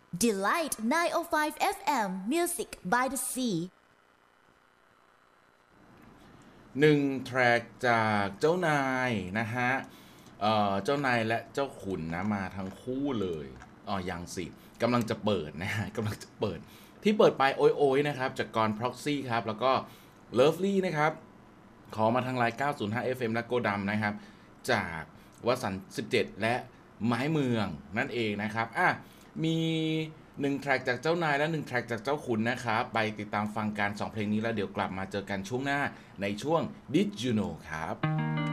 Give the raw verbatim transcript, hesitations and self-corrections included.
Delight ไนน์ โอ ไฟว์ เอฟ เอ็ม Music by the Sea หนึ่งแทร็กจากเจ้านายนะฮะเอ่อเจ้านายและเจ้าขุนนะมาทั้งคู่เลยอ๋อยังสิกำลังจะเปิดนะฮะกำลังจะเปิดที่เปิดไปโอยโอยนะครับจากกร Proxy ครับแล้วก็ Lovely นะครับขอมาทางไลน์ เก้าศูนย์ห้า เอฟ เอ็ม และโกดัมนะครับจากวสันต์สิบเจ็ดและไม้เมืองนั่นเองนะครับอ่ะมีหนึ่งแทร็กจากเจ้านายและหนึ่งแทร็กจากเจ้าขุนนะครับไปติดตามฟังกันสองเพลงนี้แล้วเดี๋ยวกลับมาเจอกันช่วงหน้าในช่วง Did You Know ครับ